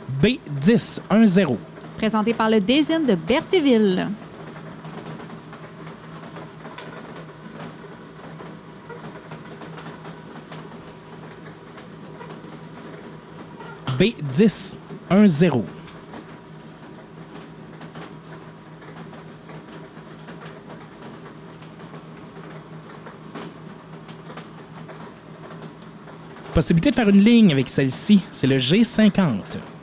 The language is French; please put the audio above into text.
B1010. Présenté par le Daisy de Berthierville. B1010. Possibilité de faire une ligne avec celle-ci, c'est le G50.